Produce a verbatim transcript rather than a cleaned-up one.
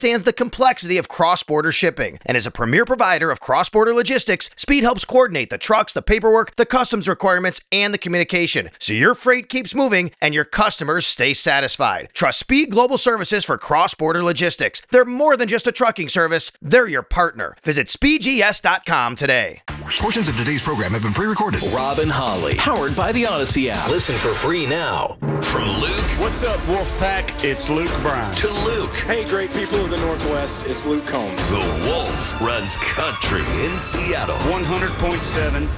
understands the complexity of cross-border shipping. And as a premier provider of cross-border logistics, Speed helps coordinate the trucks, the paperwork, the customs requirements, and the communication, so your freight keeps moving and your customers stay satisfied. Trust Speed Global Services for cross-border logistics. They're more than just a trucking service. They're your partner. Visit speed g s dot com today. Portions of today's program have been pre-recorded. Rob and Holly, powered by the Odyssey app. Listen for free now. From Luke. What's up, Wolfpack? It's Luke Bryan. To Luke. Hey, great people of the Northwest. It's Luke Combs. The Wolf runs country in Seattle. one hundred point seven